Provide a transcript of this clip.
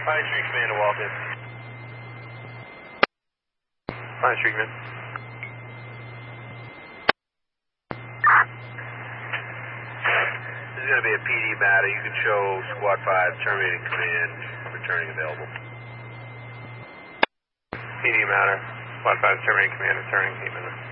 Pine Street Command to Walton. Pine Street Command. This is going to be a PD matter. You can show Squad 5 terminating command, returning available. PD matter. Squad 5 terminating command, returning.